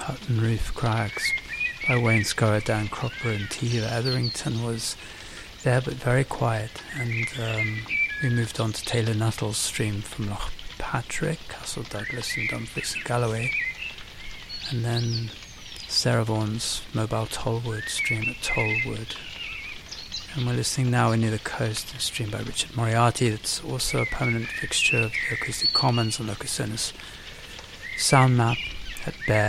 Hutton Roof Crags by Wainscoa, Dan Cropper and Tiva Etherington was there but very quiet, and we moved on to Taylor Nuttall's stream from Loch Patrick, Castle Douglas and Dumfries and Galloway, and then Sarah Vaughan's Mobile Tollwood stream at Tollwood. And we're listening now in Near the Coast, a stream by Richard Moriarty that's also a permanent fixture of the Acoustic Commons on Locusonis Sound Map at Bear.